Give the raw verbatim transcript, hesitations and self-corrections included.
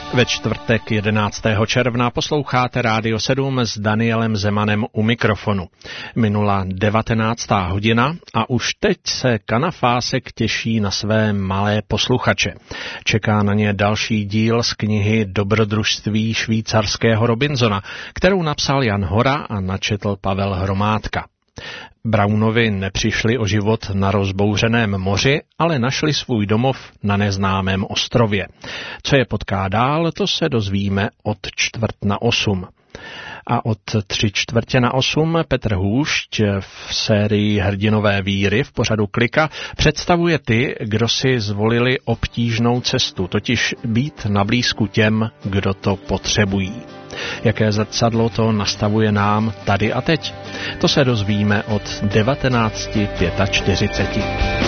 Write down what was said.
Ve čtvrtek jedenáctého června posloucháte Rádio sedm s Danielem Zemanem u mikrofonu. Minula devatenáctá hodina a už teď se Kanafásek těší na své malé posluchače. Čeká na ně další díl z knihy Dobrodružství švýcarského Robinsona, kterou napsal Jan Hora a načetl Pavel Hromádka. Brownovi nepřišli o život na rozbouřeném moři, ale našli svůj domov na neznámém ostrově. Co je potká dál, to se dozvíme od čtvrt na osm. A od tři čtvrtě na osm Petr Hůšť v sérii Hrdinové víry v pořadu Klika představuje ty, kdo si zvolili obtížnou cestu, totiž být na blízku těm, kdo to potřebují. Jaké zrcadlo to nastavuje nám tady a teď? To se dozvíme od devatenáct čtyřicet pět.